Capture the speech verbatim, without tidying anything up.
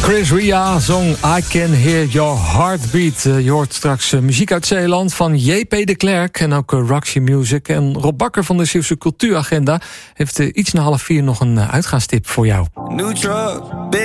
Chris Ria zong I Can Hear Your Heartbeat. Uh, je hoort straks uh, muziek uit Zeeland van J P de Klerk en ook uh, Roxy Music. En Rob Bakker van de Zeeuwse Cultuuragenda heeft uh, iets na half vier nog een uh, uitgaanstip voor jou. New truck,